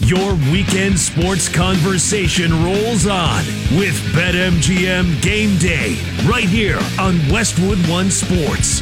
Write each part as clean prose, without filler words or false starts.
Your weekend sports conversation rolls on with BetMGM Game Day right here on Westwood One Sports.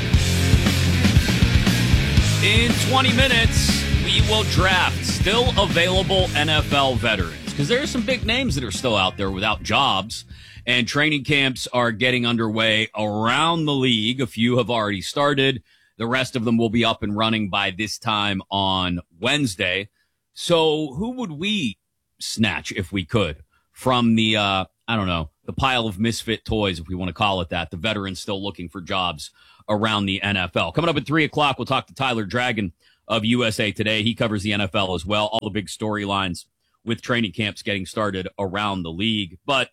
In 20 minutes, we will draft still available NFL veterans because there are some big names that are still out there without jobs, and training camps are getting underway around the league. A few have already started. The rest of them will be up and running by this time on Wednesday. So who would we snatch if we could from the, the pile of misfit toys, if we want to call it that, the veterans still looking for jobs around the NFL? Coming up at 3 o'clock, we'll talk to Tyler Dragon of USA Today. He covers the NFL as well, all the big storylines with training camps getting started around the league. But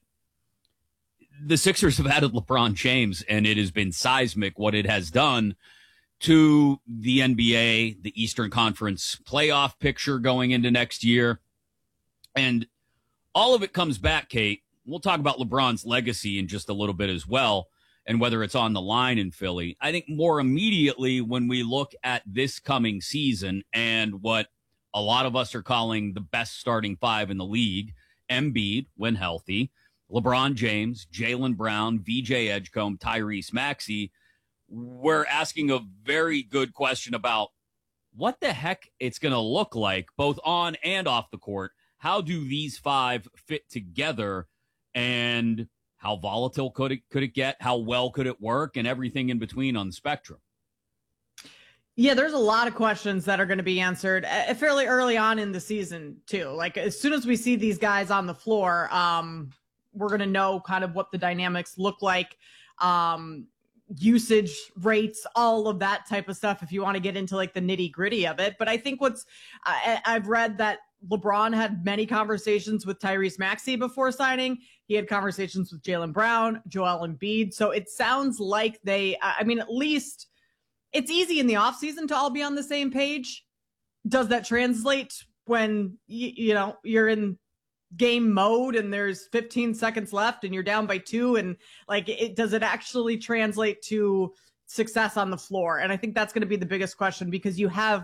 the Sixers have added LeBron James, and it has been seismic what it has done to the NBA, the Eastern Conference playoff picture going into next year. And all of it comes back, Kate. We'll talk about LeBron's legacy in just a little bit as well, and whether it's on the line in Philly. I think more immediately when we look at this coming season and what a lot of us are calling the best starting five in the league, Embiid, when healthy, LeBron James, Jaylen Brown, VJ Edgecombe, Tyrese Maxey, we're asking a very good question about what the heck it's going to look like, both on and off the court. How do these five fit together, and how volatile could it get? How well could it work, and everything in between on the spectrum? Yeah, there's a lot of questions that are going to be answered fairly early on in the season, too. Like, as soon as we see these guys on the floor, we're going to know kind of what the dynamics look like. Usage rates, all of that type of stuff, if you want to get into like the nitty gritty of it. But I think I've read that LeBron had many conversations with Tyrese Maxey before signing. He had conversations with Jaylen Brown, Joel Embiid. So it sounds like at least it's easy in the offseason to all be on the same page. Does that translate when you're in game mode and there's 15 seconds left and you're down by 2, and does it actually translate to success on the floor? And I think that's going to be the biggest question, because you have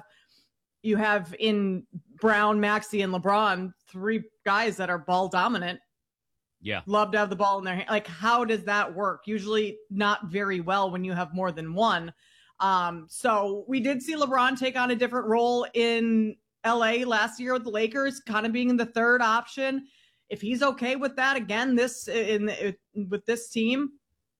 in Brown, Maxey, and LeBron, 3 guys that are ball dominant. Yeah. Love to have the ball in their hand. Like, how does that work? Usually not very well when you have more than one. So we did see LeBron take on a different role in LA last year with the Lakers, kind of being the third option. If he's okay with that again, with this team,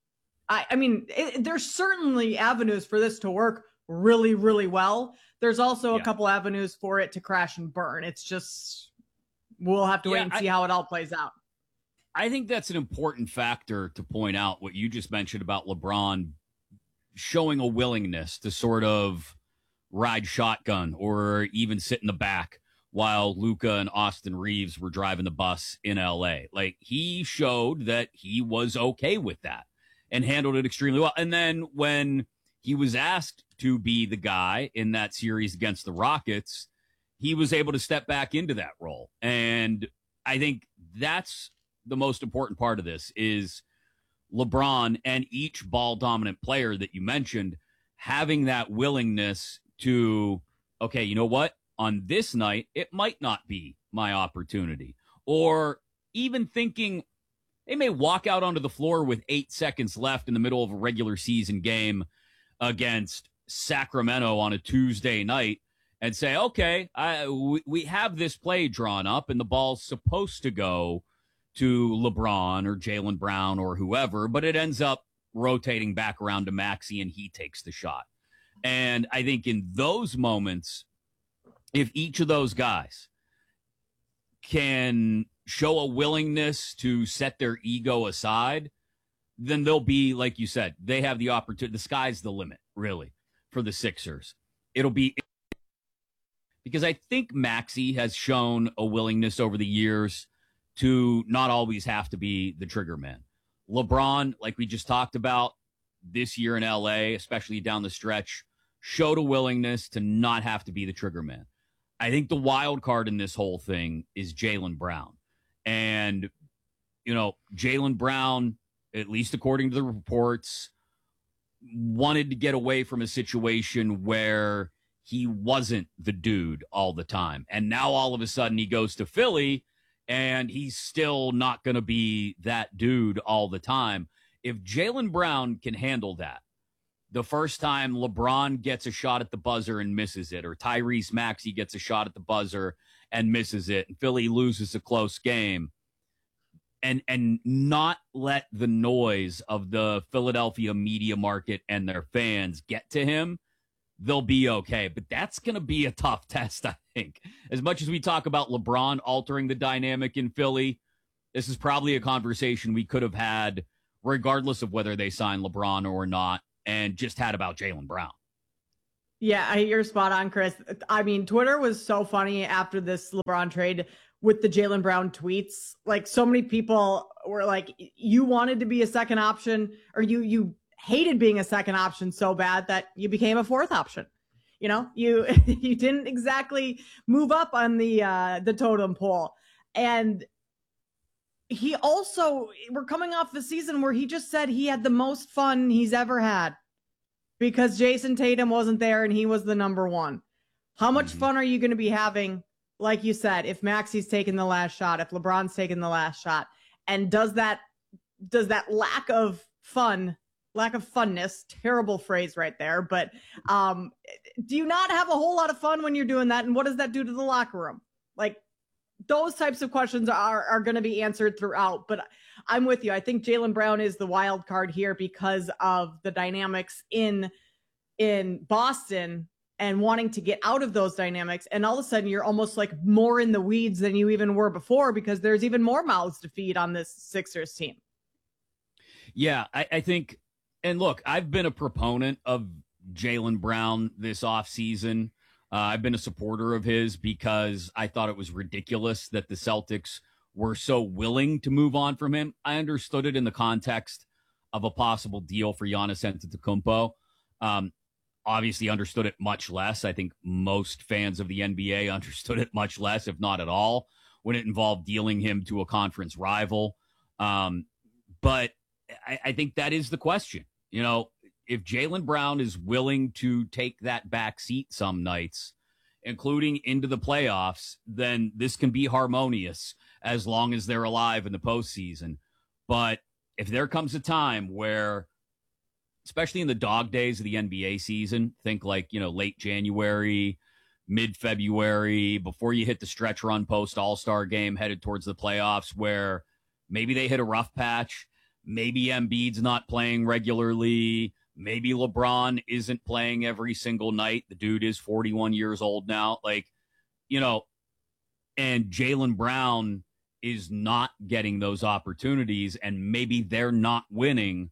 there's certainly avenues for this to work really, really well. There's also a couple avenues for it to crash and burn. It's just, we'll have to wait and see how it all plays out. I think that's an important factor to point out, what you just mentioned about LeBron showing a willingness to sort of ride shotgun or even sit in the back while Luka and Austin Reeves were driving the bus in LA. Like, he showed that he was okay with that and handled it extremely well. And then when he was asked to be the guy in that series against the Rockets, he was able to step back into that role. And I think that's the most important part of this, is LeBron and each ball dominant player that you mentioned having that willingness to, okay, you know what? On this night, it might not be my opportunity. Or even thinking they may walk out onto the floor with 8 seconds left in the middle of a regular season game against Sacramento on a Tuesday night and say, okay, we have this play drawn up and the ball's supposed to go to LeBron or Jaylen Brown or whoever, but it ends up rotating back around to Maxey and he takes the shot. And I think in those moments, if each of those guys can show a willingness to set their ego aside, then they'll be, like you said, they have the opportunity. The sky's the limit, really, for the Sixers. It'll be, because I think Maxey has shown a willingness over the years to not always have to be the trigger man. LeBron, like we just talked about this year in LA, especially down the stretch, showed a willingness to not have to be the trigger man. I think the wild card in this whole thing is Jaylen Brown. And, Jaylen Brown, at least according to the reports, wanted to get away from a situation where he wasn't the dude all the time. And now all of a sudden he goes to Philly and he's still not going to be that dude all the time. If Jaylen Brown can handle that, the first time LeBron gets a shot at the buzzer and misses it, or Tyrese Maxey gets a shot at the buzzer and misses it, and Philly loses a close game, and not let the noise of the Philadelphia media market and their fans get to him, they'll be okay. But that's going to be a tough test, I think. As much as we talk about LeBron altering the dynamic in Philly, this is probably a conversation we could have had regardless of whether they sign LeBron or not, and just had about Jaylen Brown. Yeah, you're spot on, Chris. I mean, Twitter was so funny after this LeBron trade with the Jaylen Brown tweets. Like, so many people were like, you wanted to be a second option, or you hated being a second option so bad that you became a fourth option. You know, you didn't exactly move up on the totem pole. And he also, we're coming off the season where he just said he had the most fun he's ever had because Jason Tatum wasn't there and he was the number one. How much fun are you going to be having, like you said, if Maxey's taking the last shot, if LeBron's taking the last shot? And does that lack of funness, terrible phrase right there, but do you not have a whole lot of fun when you're doing that? And what does that do to the locker room? Like, those types of questions are going to be answered throughout, but I'm with you. I think Jaylen Brown is the wild card here because of the dynamics in Boston and wanting to get out of those dynamics. And all of a sudden you're almost like more in the weeds than you even were before because there's even more mouths to feed on this Sixers team. Yeah, I think, and look, I've been a proponent of Jaylen Brown this offseason. I've been a supporter of his because I thought it was ridiculous that the Celtics were so willing to move on from him. I understood it in the context of a possible deal for Giannis Antetokounmpo. Obviously understood it much less. I think most fans of the NBA understood it much less, if not at all, when it involved dealing him to a conference rival. But I think that is the question. You know, if Jaylen Brown is willing to take that back seat some nights, including into the playoffs, then this can be harmonious as long as they're alive in the postseason. But if there comes a time where, especially in the dog days of the NBA season, think like, you know, late January, mid-February, before you hit the stretch run post All-Star game headed towards the playoffs, where maybe they hit a rough patch, maybe Embiid's not playing regularly, maybe LeBron isn't playing every single night. The dude is 41 years old now. Like, you know, and Jaylen Brown is not getting those opportunities, and maybe they're not winning.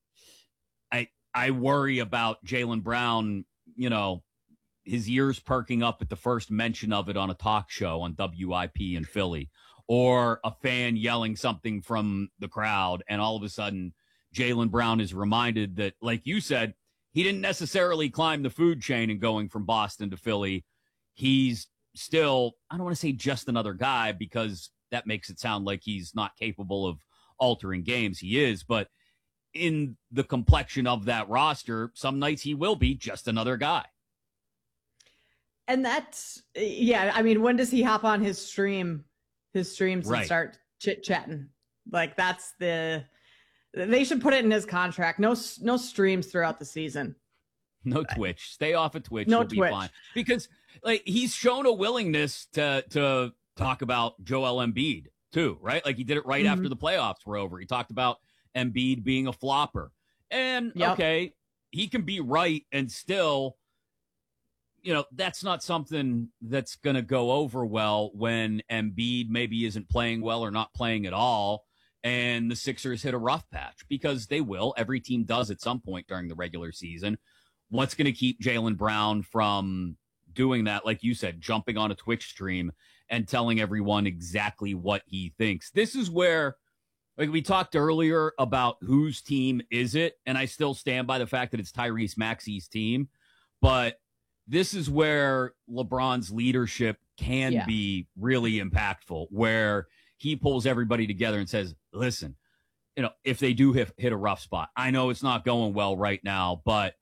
I worry about Jaylen Brown, you know, his ears perking up at the first mention of it on a talk show on WIP in Philly, or a fan yelling something from the crowd, and all of a sudden Jaylen Brown is reminded that, like you said, he didn't necessarily climb the food chain and going from Boston to Philly. He's still, I don't want to say just another guy because that makes it sound like he's not capable of altering games. He is, but in the complexion of that roster, some nights he will be just another guy. And that's, yeah, I mean, when does he hop on his streams and start chit-chatting? Like, they should put it in his contract. No streams throughout the season. No Twitch. Stay off of Twitch. No You'll Twitch. be fine. Because like he's shown a willingness to talk about Joel Embiid too, right? Like he did it right after the playoffs were over. He talked about Embiid being a flopper. And okay, he can be right and still, you know, that's not something that's going to go over well when Embiid maybe isn't playing well or not playing at all. And the Sixers hit a rough patch, because they will. Every team does at some point during the regular season. What's going to keep Jaylen Brown from doing that? Like you said, jumping on a Twitch stream and telling everyone exactly what he thinks. This is where, like we talked earlier about whose team is it, and I still stand by the fact that it's Tyrese Maxey's team. But this is where LeBron's leadership can be really impactful, where he pulls everybody together and says, listen, you know, if they do hit a rough spot, I know it's not going well right now, but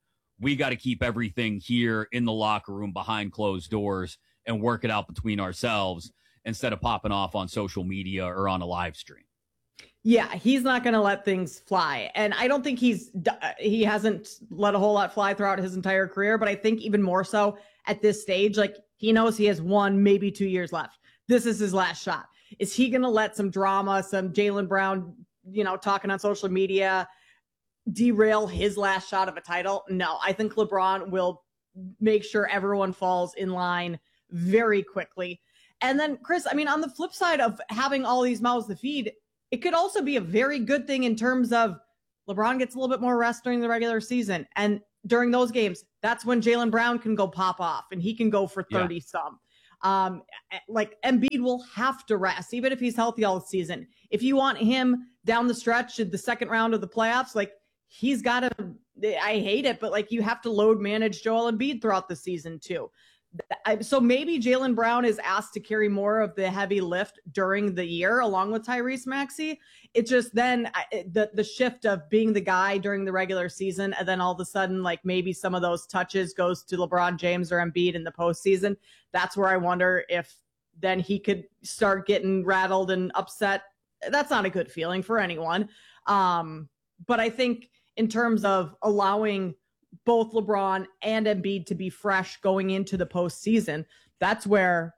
we got to keep everything here in the locker room behind closed doors and work it out between ourselves instead of popping off on social media or on a live stream. Yeah, he's not going to let things fly. And I don't think he hasn't let a whole lot fly throughout his entire career, but I think even more so at this stage, like he knows he has 1, maybe 2 years left. This is his last shot. Is he going to let some drama, some Jaylen Brown, talking on social media derail his last shot of a title? No, I think LeBron will make sure everyone falls in line very quickly. And then, Chris, I mean, on the flip side of having all these mouths to feed, it could also be a very good thing in terms of LeBron gets a little bit more rest during the regular season. And during those games, that's when Jaylen Brown can go pop off and he can go for 30 some. Like Embiid will have to rest, even if he's healthy all season. If you want him down the stretch in the second round of the playoffs, like he's got to, I hate it, but like you have to load manage Joel Embiid throughout the season too. So maybe Jaylen Brown is asked to carry more of the heavy lift during the year along with Tyrese Maxey. It's just then the shift of being the guy during the regular season, and then all of a sudden, like maybe some of those touches goes to LeBron James or Embiid in the postseason. That's where I wonder if then he could start getting rattled and upset. That's not a good feeling for anyone. But I think in terms of allowing both LeBron and Embiid to be fresh going into the postseason, that's where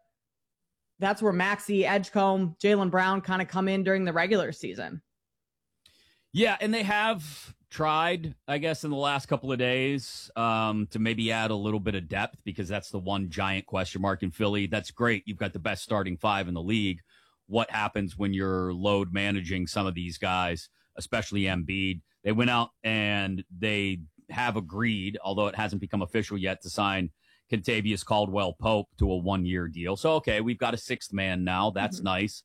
Maxey, Edgecombe, Jaylen Brown kind of come in during the regular season. Yeah, and they have tried, I guess, in the last couple of days to maybe add a little bit of depth, because that's the one giant question mark in Philly. That's great. You've got the best starting 5 in the league. What happens when you're load managing some of these guys, especially Embiid? They went out and they have agreed, although it hasn't become official yet, to sign Kentavious Caldwell-Pope to a 1-year deal. So, okay, we've got a 6th man now. That's nice.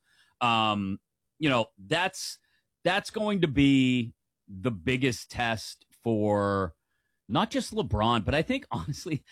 That's going to be the biggest test for not just LeBron, but I think, honestly,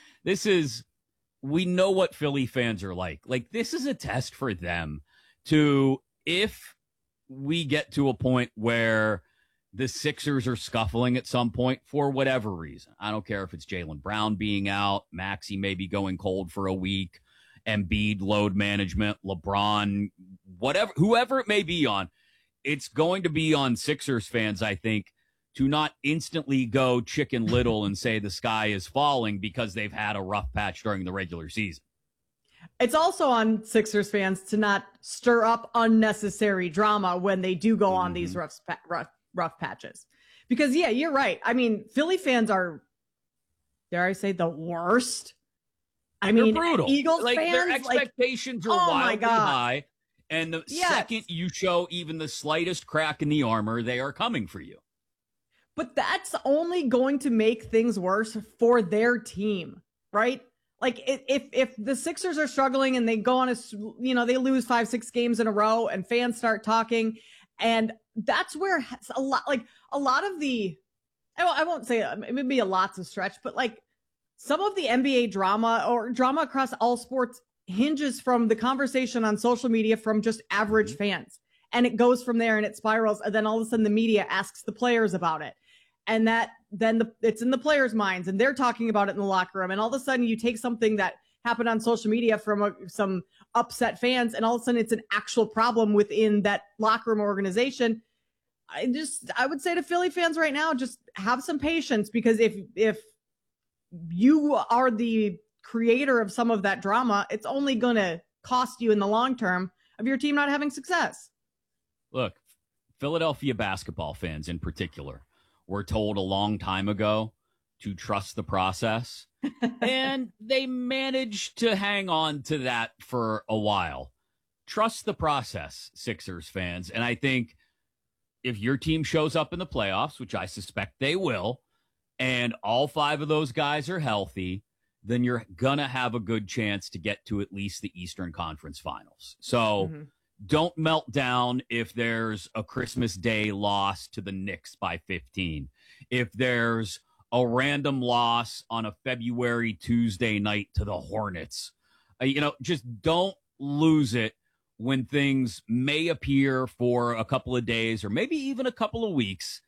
we know what Philly fans are like. Like, this is a test for them to, if we get to a point where the Sixers are scuffling at some point for whatever reason. I don't care if it's Jaylen Brown being out, Maxey maybe going cold for a week, Embiid load management, LeBron, whoever it may be on. It's going to be on Sixers fans, I think, to not instantly go Chicken Little and say the sky is falling because they've had a rough patch during the regular season. It's also on Sixers fans to not stir up unnecessary drama when they do go on these rough patches, because you're right. I mean, Philly fans are, dare I say, the worst. I mean, they're brutal. Eagles like, fans, their expectations are wildly high, and the second you show even the slightest crack in the armor, they are coming for you. But that's only going to make things worse for their team, right? Like if the Sixers are struggling and they go on they lose 5-6 games in a row and fans start talking, and that's where a lot of the, I won't say it would be a lot to stretch, but like some of the NBA drama or drama across all sports hinges from the conversation on social media from just average fans. And it goes from there and it spirals. And then all of a sudden the media asks the players about it. And it's in the players' minds and they're talking about it in the locker room. And all of a sudden you take something that happened on social media from some upset fans, and all of a sudden it's an actual problem within that locker room organization. I would say to Philly fans right now, just have some patience, because if you are the creator of some of that drama, it's only going to cost you in the long term of your team not having success. Look, Philadelphia basketball fans in particular were told a long time ago to trust the process, and they managed to hang on to that for a while. Trust the process, Sixers fans. And I think if your team shows up in the playoffs, which I suspect they will, and all 5 of those guys are healthy, then you're going to have a good chance to get to at least the Eastern Conference Finals. So don't melt down if there's a Christmas Day loss to the Knicks by 15. If there's a random loss on a February Tuesday night to the Hornets. Just don't lose it when things may appear for a couple of days or maybe even a couple of weeks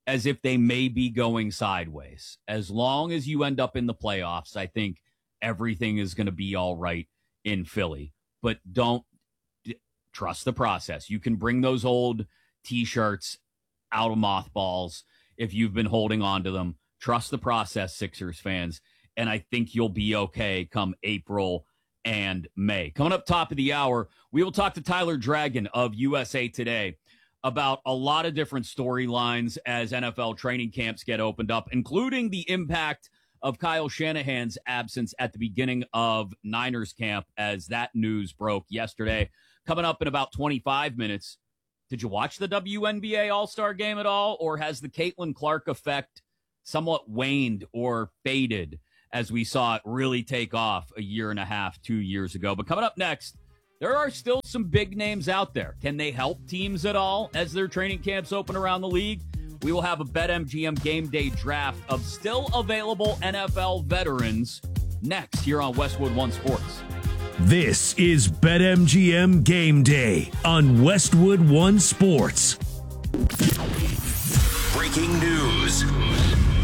as if they may be going sideways. As long as you end up in the playoffs, I think everything is going to be all right in Philly. But don't trust the process. You can bring those old T-shirts out of mothballs if you've been holding on to them. Trust the process, Sixers fans, and I think you'll be okay come April and May. Coming up top of the hour, we will talk to Tyler Dragon of USA Today about a lot of different storylines as NFL training camps get opened up, including the impact of Kyle Shanahan's absence at the beginning of Niners camp as that news broke yesterday. Coming up in about 25 minutes. Did you watch the WNBA All-Star game at all, or has the Caitlin Clark effect somewhat waned or faded as we saw it really take off a year and a half, 2 years ago? But coming up next, there are still some big names out there. Can they help teams at all as their training camps open around the league? We will have a BetMGM game day draft of still available NFL veterans next here on Westwood One Sports. This is BetMGM Game Day on Westwood One Sports. Breaking news.